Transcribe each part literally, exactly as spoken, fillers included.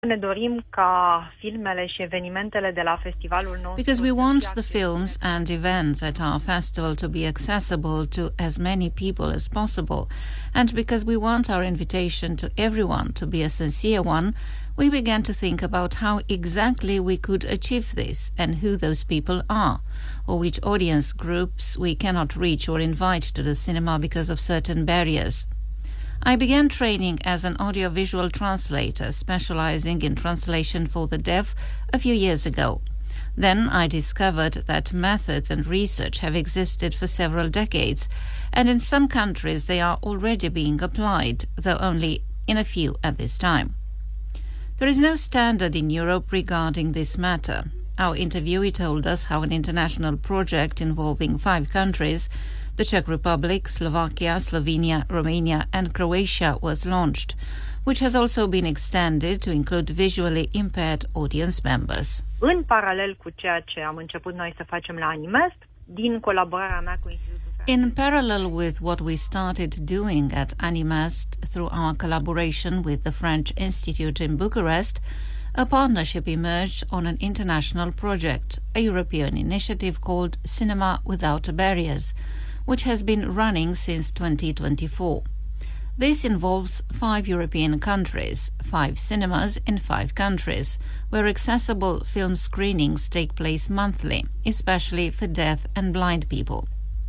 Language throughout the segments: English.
Ne dorim ca filmele și evenimentele de la festivalul nostru. Because we want the films and events at our festival to be accessible to as many people as possible, and because we want our invitation to everyone to be a sincere one, we began to think about how exactly we could achieve this and who those people are, or which audience groups we cannot reach or invite to the cinema because of certain barriers. I began training as an audiovisual translator, specializing in translation for the deaf a few years ago. Then I discovered that methods and research have existed for several decades, and in some countries they are already being applied, though only in a few at this time. There is no standard in Europe regarding this matter. Our interviewee told us how an international project involving five countries, the Czech Republic, Slovakia, Slovenia, Romania and Croatia, was launched, which has also been extended to include visually impaired audience members. În paralel cu ceea ce am început noi să facem la Animest, din colaborarea mea cu Institutul In parallel with what we started doing at Animest through our collaboration with the French Institute in Bucharest, a partnership emerged on an international project, a European initiative called Cinema Without Barriers, which has been running since twenty twenty-four. This involves five European countries, five cinemas in five countries, where accessible film screenings take place monthly, especially for deaf and blind people.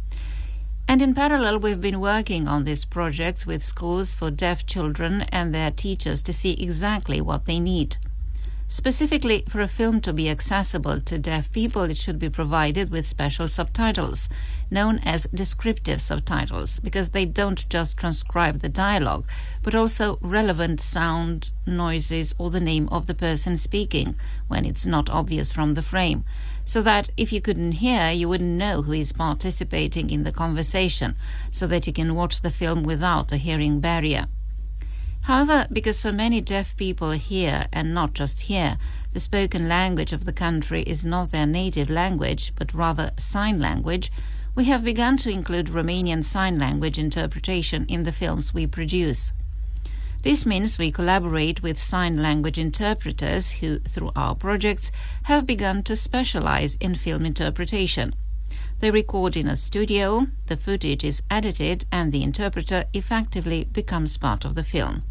And in parallel, we've been working on this project with schools for deaf children and their teachers to see exactly what they need. Specifically, for a film to be accessible to deaf people, it should be provided with special subtitles, known as descriptive subtitles, because they don't just transcribe the dialogue, but also relevant sound, noises, or the name of the person speaking, when it's not obvious from the frame, so that if you couldn't hear, you wouldn't know who is participating in the conversation, so that you can watch the film without a hearing barrier. However, because for many deaf people here, and not just here, the spoken language of the country is not their native language, but rather sign language, we have begun to include Romanian Sign Language interpretation in the films we produce. This means we collaborate with sign language interpreters who, through our projects, have begun to specialize in film interpretation. They record in a studio, the footage is edited, and the interpreter effectively becomes part of the film.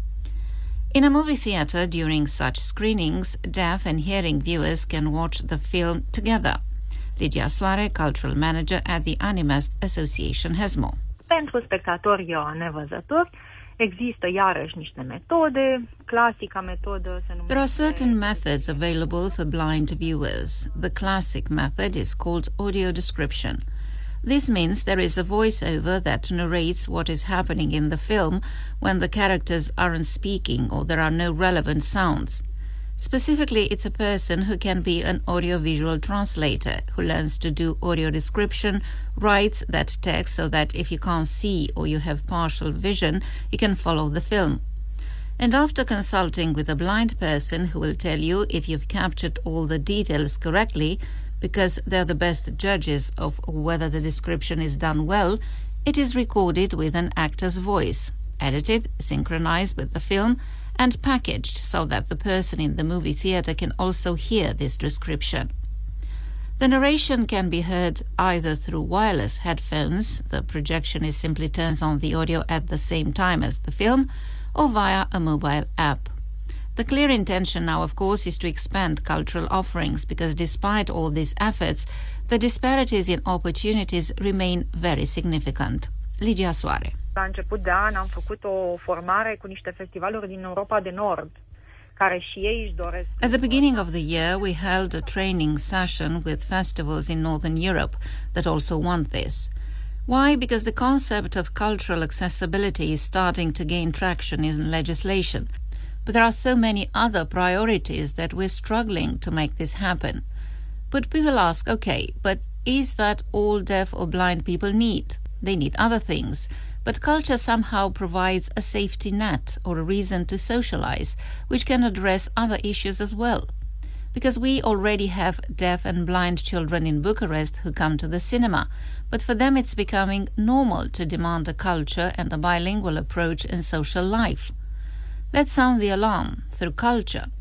In a movie theatre, during such screenings, deaf and hearing viewers can watch the film together. Lidia Soare, Cultural Manager at the Animest Association, has more. Pentru spectatori nevăzători, există iarăși niște metode. Clasica metodă se numește... There are certain methods available for blind viewers. The classic method is called audio description. This means there is a voiceover that narrates what is happening in the film when the characters aren't speaking or there are no relevant sounds. Specifically, it's a person who can be an audiovisual translator who learns to do audio description, writes that text so that if you can't see or you have partial vision, you can follow the film. And after consulting with a blind person who will tell you if you've captured all the details correctly, because they're the best judges of whether the description is done well, it is recorded with an actor's voice, edited, synchronized with the film, and packaged so that the person in the movie theatre can also hear this description. The narration can be heard either through wireless headphones, the projectionist simply turns on the audio at the same time as the film, or via a mobile app. The clear intention now, of course, is to expand cultural offerings because despite all these efforts, the disparities in opportunities remain very significant. Lidia Soare. La început de an am făcut o formare cu niște festivaluri din Europa de Nord, care și ei își doresc. At the beginning of the year, we held a training session with festivals in Northern Europe that also want this. Why? Because the concept of cultural accessibility is starting to gain traction in legislation. But there are so many other priorities that we're struggling to make this happen. But people ask, okay, but is that all deaf or blind people need? They need other things. But culture somehow provides a safety net or a reason to socialize, which can address other issues as well. Because we already have deaf and blind children in Bucharest who come to the cinema, but for them it's becoming normal to demand a culture and a bilingual approach in social life. Let's sound the alarm through culture.